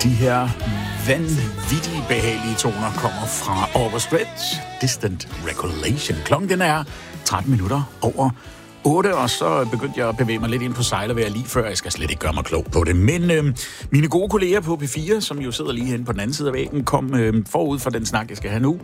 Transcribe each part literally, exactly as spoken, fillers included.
De her vanvittige behagelige toner kommer fra Overstretch Distant Recollection. Klokken den er tretten minutter over otte, og så begyndte jeg at bevæge mig lidt ind på sejlervejr lige før. Jeg skal slet ikke gøre mig klog på det. Men øh, mine gode kolleger på P fire, som jo sidder lige henne på den anden side af væggen, kom øh, forud for den snak, jeg skal have nu,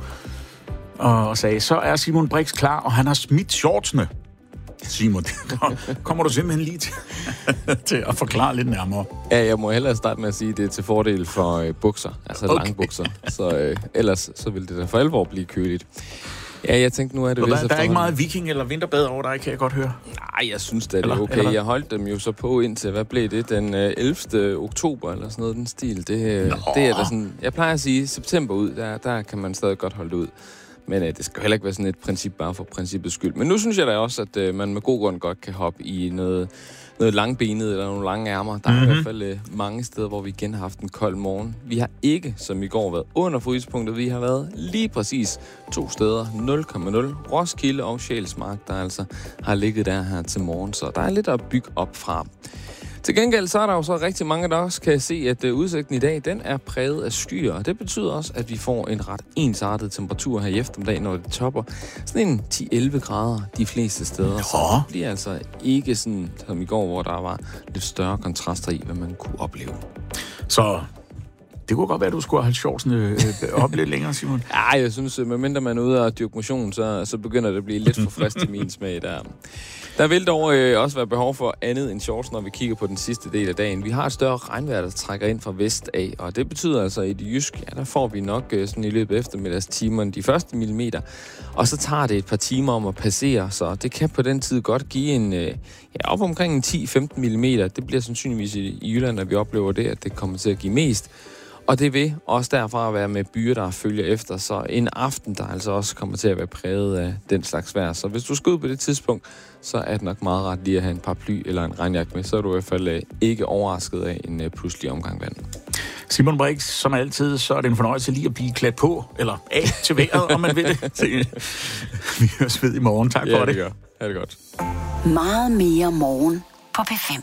og sagde, så er Simon Brix klar, og han har smidt shortsene. Simon, kommer du simpelthen lige til, til at forklare lidt nærmere? Ja, jeg må hellere starte med at sige, at det er til fordel for øh, bukser, altså okay. Lange bukser. Så øh, ellers så vil det da for alvor blive køligt. Ja, jeg tænkte, nu er det vist. Der, der er ikke meget viking eller vinterbad over dig, kan jeg godt høre. Nej, jeg synes det er okay. Eller? Jeg holdt dem jo så på indtil, hvad blev det, den øh, ellevte oktober eller sådan noget, den stil. Det, øh, det er da sådan, jeg plejer at sige, september ud, der, der kan man stadig godt holde det ud. Men øh, det skal heller ikke være sådan et princip bare for princippets skyld. Men nu synes jeg da også, at øh, man med god grund godt kan hoppe i noget, noget langbenet eller nogle lange ærmer. Der mm-hmm. er i hvert fald øh, mange steder, hvor vi igen har haft en kold morgen. Vi har ikke, som i går, været under frysepunktet. Vi har været lige præcis to steder, nul komma nul. Roskilde og Sjælsmark, der altså har ligget der her til morgen. Så der er lidt at bygge op fra. Til gengæld så er der jo så rigtig mange, der også kan se, at uh, udsigten i dag, den er præget af skyer. Og det betyder også, at vi får en ret ensartet temperatur her i eftermiddag, når det topper. Sådan en ti til elleve grader de fleste steder. Ja. Så det bliver altså ikke sådan som i går, hvor der var lidt større kontraster i, hvad man kunne opleve. Så det kunne godt være, at du skulle have shortsene øh, op lidt længere, Simon. Ja, jeg synes, medmindre man er ude og dyrke motion, så, så begynder det at blive lidt for frisk til min smag der. Der vil dog øh, også være behov for andet end shorts, når vi kigger på den sidste del af dagen. Vi har et større regnvejr, der trækker ind fra vest af, og det betyder altså, at i det jysk, ja, der får vi nok øh, sådan i løbet af eftermiddagstimerne de første millimeter, og så tager det et par timer om at passere, så det kan på den tid godt give en, øh, ja, op omkring en ti til femten millimeter. Det bliver sandsynligvis i, i Jylland, at vi oplever det, at det kommer til at give mest. Og det vil også derfra at være med byer, der følger efter. Så en aften, der altså også kommer til at være præget af den slags vejr. Så hvis du skal ud på det tidspunkt, så er det nok meget ret lige at have en paraply eller en regnjakke med. Så er du i hvert fald ikke overrasket af en pludselig omgang vand. Simon Brix, som altid, så er det en fornøjelse lige at blive klædt på, eller af til vejret, om man vil det. Vi høres ved i morgen. Tak for ja, det. det gør. Ha' det godt. Meget mere morgen på P fem.